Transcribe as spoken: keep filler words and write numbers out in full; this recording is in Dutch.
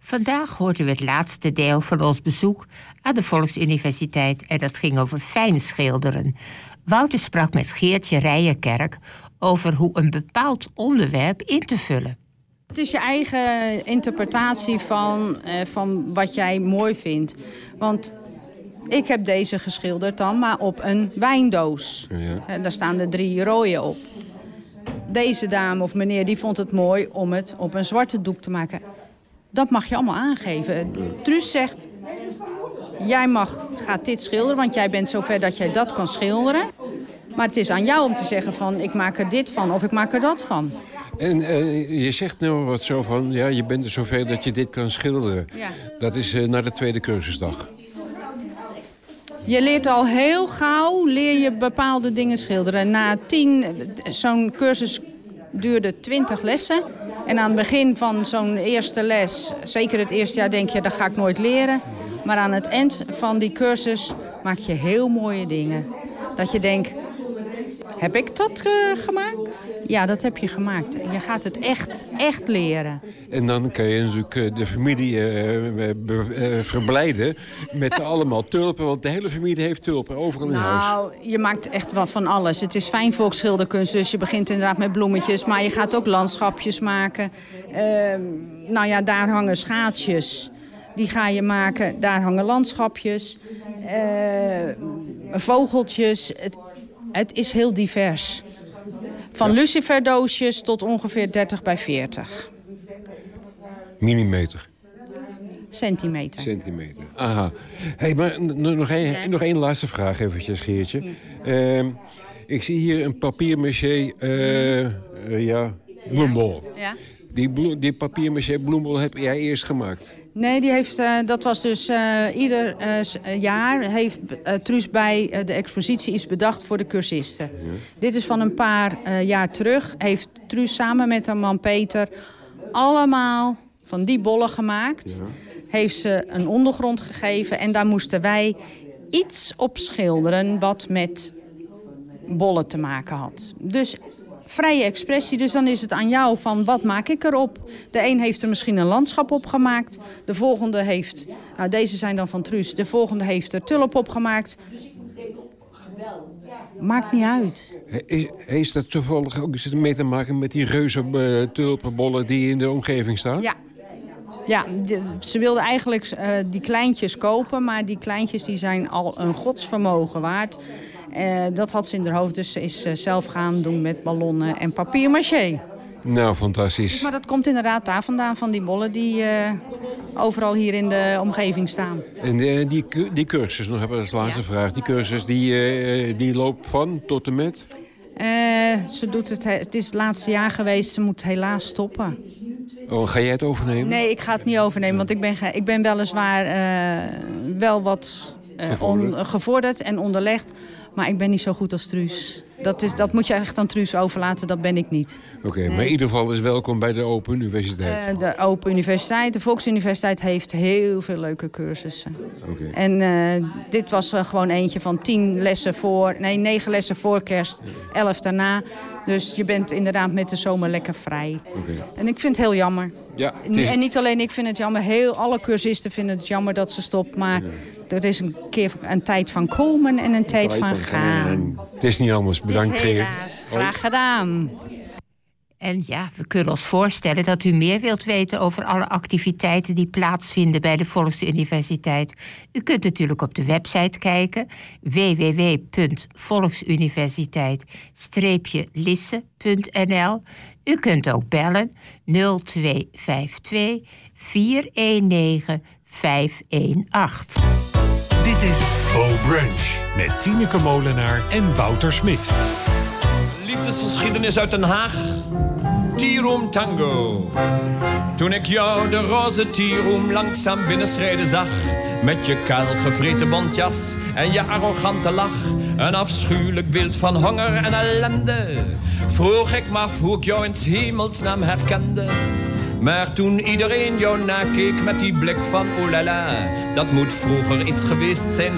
Vandaag hoort u het laatste deel van ons bezoek aan de Volksuniversiteit en dat ging over fijn schilderen. Wouter sprak met Geertje Rijenkerk over hoe een bepaald onderwerp in te vullen. Het is je eigen interpretatie van, eh, van wat jij mooi vindt. Want ik heb deze geschilderd dan, maar op een wijndoos. Ja. En daar staan er drie rode op. Deze dame of meneer die vond het mooi om het op een zwarte doek te maken. Dat mag je allemaal aangeven. Truus zegt, jij mag, gaat dit schilderen, want jij bent zover dat jij dat kan schilderen. Maar het is aan jou om te zeggen van, ik maak er dit van of ik maak er dat van. En uh, je zegt nou wat zo van, ja, je bent er zover dat je dit kan schilderen. Ja. Dat is uh, na de tweede cursusdag. Je leert al heel gauw, leer je bepaalde dingen schilderen. Na tien, zo'n cursus duurde twintig lessen. En aan het begin van zo'n eerste les, zeker het eerste jaar, denk je, dat ga ik nooit leren. Maar aan het eind van die cursus maak je heel mooie dingen. Dat je denkt, heb ik dat uh, gemaakt? Ja, dat heb je gemaakt. Je gaat het echt, echt leren. En dan kan je natuurlijk de familie uh, be, uh, verblijden met allemaal tulpen. Want de hele familie heeft tulpen, overal in nou, huis. Nou, je maakt echt wat van alles. Het is fijn volksschilderkunst, dus je begint inderdaad met bloemetjes. Maar je gaat ook landschapjes maken. Uh, nou ja, daar hangen schaatsjes. Die ga je maken, daar hangen landschapjes. Uh, vogeltjes. Het, Het is heel divers. Van ja. luciferdoosjes tot ongeveer dertig bij veertig. Millimeter? Centimeter. Centimeter, aha. Hey, maar nog één, ja. nog één laatste vraag eventjes, Geertje. Ja. Uh, ik zie hier een papier-maché uh, uh, ja, bloembol. Ja. Die, blo- die papier-maché bloembol heb jij eerst gemaakt? Nee, die heeft, uh, dat was dus uh, ieder uh, jaar heeft uh, Truus bij uh, de expositie iets bedacht voor de cursisten. Ja. Dit is van een paar uh, jaar terug. Heeft Truus samen met haar man Peter allemaal van die bollen gemaakt. Ja. Heeft ze een ondergrond gegeven en daar moesten wij iets op schilderen wat met bollen te maken had. Dus vrije expressie, dus dan is het aan jou van wat maak ik erop. De een heeft er misschien een landschap op gemaakt. De volgende heeft, nou deze zijn dan van Truus. De volgende heeft er tulp op gemaakt. Maakt niet uit. Is, is dat toevallig ook iets mee te maken met die reuze uh, tulpenbollen die in de omgeving staan? Ja. Ja, de, ze wilden eigenlijk uh, die kleintjes kopen, maar die kleintjes die zijn al een godsvermogen waard. Uh, dat had ze in haar hoofd, dus ze is uh, zelf gaan doen met ballonnen en papier-maché. Nou, fantastisch. Maar dat komt inderdaad daar vandaan, van die bollen die uh, overal hier in de omgeving staan. En uh, die, die cursus, nog hebben we als laatste ja. vraag. Die cursus die, uh, die loopt van tot en met? Uh, ze doet het, het is het laatste jaar geweest, ze moet helaas stoppen. Oh, ga jij het overnemen? Nee, ik ga het niet overnemen, want ik ben, ik ben weliswaar uh, wel wat uh, gevorderd. On, gevorderd en onderlegd. Maar ik ben niet zo goed als Truus. Dat, is, dat moet je echt aan Truus overlaten, dat ben ik niet. Oké, okay, nee. Maar in ieder geval is welkom bij de Open Universiteit. Uh, de Open Universiteit, de Volksuniversiteit heeft heel veel leuke cursussen. Okay. En uh, dit was uh, gewoon eentje van tien lessen voor, nee, negen lessen voor kerst, elf daarna. Dus je bent inderdaad met de zomer lekker vrij. Okay. En ik vind het heel jammer. Ja, het is... En niet alleen ik vind het jammer, heel, alle cursisten vinden het jammer dat ze stopt. Maar ja. er is een keer een tijd van komen en een tijd, tijd van gaan. gaan. Het is niet anders. Bedankt, Geer. Graag gedaan. En ja, we kunnen ons voorstellen dat u meer wilt weten over alle activiteiten die plaatsvinden bij de Volksuniversiteit. U kunt natuurlijk op de website kijken, w w w punt volksuniversiteit lisse punt n l. U kunt ook bellen nul twee vijf twee vier een negen vijf een acht. Dit is Bo Brunch met Tineke Molenaar en Wouter Smit. Liefdesgeschiedenis uit Den Haag. Tea-room tango. Toen ik jou de roze tea-room langzaam binnenschrijden zag, met je kaal gevreten bontjas en je arrogante lach, een afschuwelijk beeld van honger en ellende, vroeg ik me af hoe ik jou in 's hemelsnaam herkende. Maar toen iedereen jou nakeek met die blik van oh la la, dat moet vroeger iets geweest zijn